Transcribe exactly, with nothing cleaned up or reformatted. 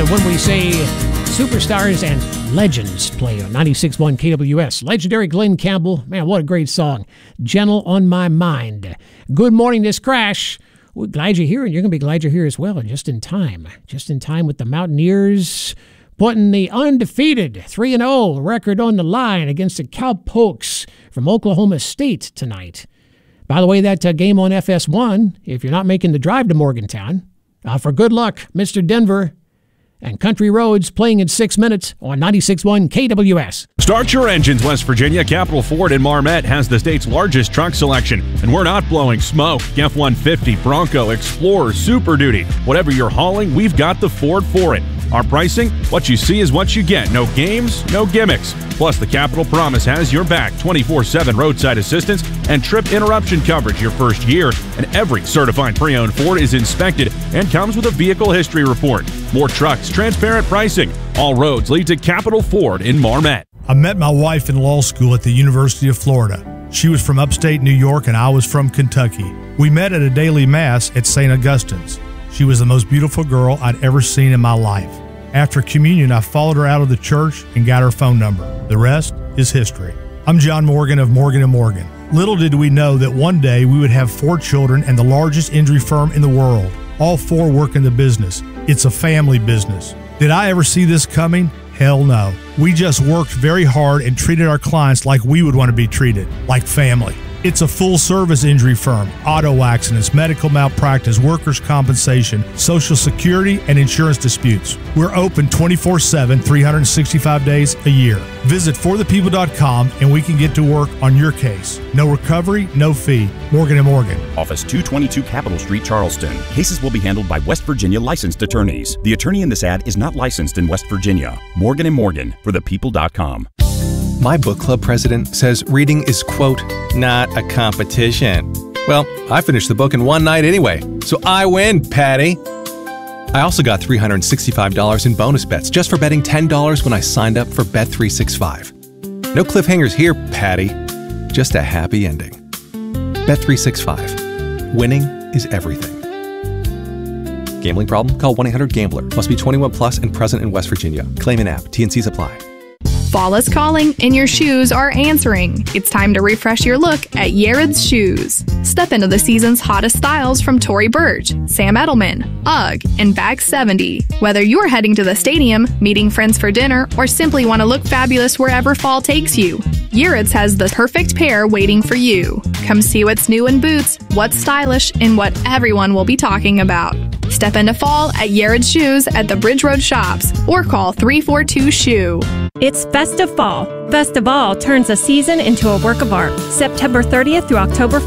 when we say superstars and legends play on ninety-six point one K W S. Legendary Glenn Campbell. Man, what a great song. Gentle on My Mind. Good morning, this Crash. We're glad you're here, and you're going to be glad you're here as well, just in time. Just in time with the Mountaineers putting the undefeated three and oh record on the line against the Cowpokes from Oklahoma State tonight. By the way, that uh, game on F S one, if you're not making the drive to Morgantown, uh, for good luck, Mister Denver and Country Roads playing in six minutes on ninety-six point one K W S. Start your engines, West Virginia. Capital Ford in Marmet has the state's largest truck selection, and we're not blowing smoke. F one fifty, Bronco, Explorer, Super Duty. Whatever you're hauling, we've got the Ford for it. Our pricing, what you see is what you get. No games, no gimmicks. Plus, the Capital Promise has your back. twenty-four seven roadside assistance and trip interruption coverage your first year. And every certified pre-owned Ford is inspected and comes with a vehicle history report. More trucks, transparent pricing. All roads lead to Capital Ford in Marmet. I met my wife in law school at the University of Florida. She was from upstate New York and I was from Kentucky. We met at a daily mass at Saint Augustine's. She was the most beautiful girl I'd ever seen in my life. After communion, I followed her out of the church and got her phone number. The rest is history. I'm John Morgan of Morgan and Morgan. Little did we know that one day we would have four children and the largest injury firm in the world. All four work in the business. It's a family business. Did I ever see this coming? Hell no. We just worked very hard and treated our clients like we would want to be treated, like family. It's a full-service injury firm, auto accidents, medical malpractice, workers' compensation, Social Security, and insurance disputes. We're open twenty-four seven, three hundred sixty-five days a year. Visit for the people dot com and we can get to work on your case. No recovery, no fee. Morgan and Morgan. Office two twenty-two Capitol Street, Charleston. Cases will be handled by West Virginia licensed attorneys. The attorney in this ad is not licensed in West Virginia. Morgan and Morgan for the people dot com. My book club president says reading is, quote, not a competition. Well, I finished the book in one night anyway, so I win, Patty. I also got three hundred sixty-five dollars in bonus bets just for betting ten dollars when I signed up for Bet three sixty-five. No cliffhangers here, Patty. Just a happy ending. Bet three sixty-five. Winning is everything. Gambling problem? Call one eight hundred gambler. Must be twenty-one plus and present in West Virginia. Claim in app. T and Cs apply. Fall is calling and your shoes are answering. It's time to refresh your look at Yared's Shoes. Step into the season's hottest styles from Tory Burch, Sam Edelman, UGG, and Bag seventy. Whether you're heading to the stadium, meeting friends for dinner, or simply want to look fabulous wherever fall takes you, Yared's has the perfect pair waiting for you. Come see what's new in boots, what's stylish, and what everyone will be talking about. Step into fall at Yared's Shoes at the Bridge Road Shops or call three four two shoe. It's Festive Fall. Festive Fall turns a season into a work of art. September thirtieth through October